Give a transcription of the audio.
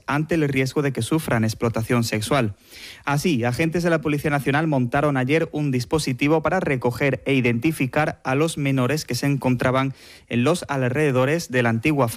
ante el riesgo de que sufran explotación sexual. Así, agentes de la Policía Nacional montaron ayer un dispositivo para recoger e identificar a los menores que se encontraban en los alrededores de la antigua